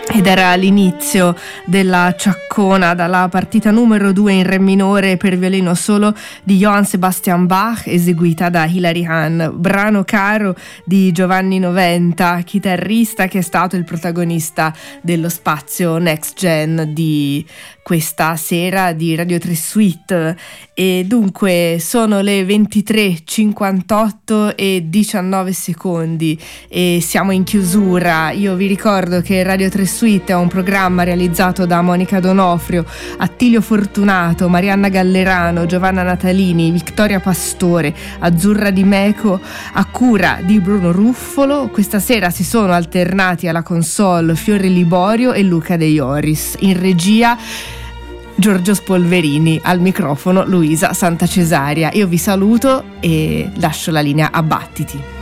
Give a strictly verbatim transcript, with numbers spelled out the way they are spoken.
Ed era l'inizio della ciaccona dalla partita numero due in re minore per violino solo di Johann Sebastian Bach, eseguita da Hilary Hahn, brano caro di Giovanni Noventa, chitarrista che è stato il protagonista dello spazio Next Gen di questa sera di Radio tre Suite. E dunque sono le ventitré cinquantotto e diciannove secondi e siamo in chiusura. Io vi ricordo che Radio tre Suite è un programma realizzato da Monica Donofrio, Attilio Fortunato, Marianna Gallerano, Giovanna Natalini, Vittoria Pastore, Azzurra Di Meco, a cura di Bruno Ruffolo. Questa sera si sono alternati alla console Fiore Liborio e Luca De Ioris, in regia Giorgio Spolverini, al microfono Luisa Santacesaria. Io vi saluto e lascio la linea a Battiti.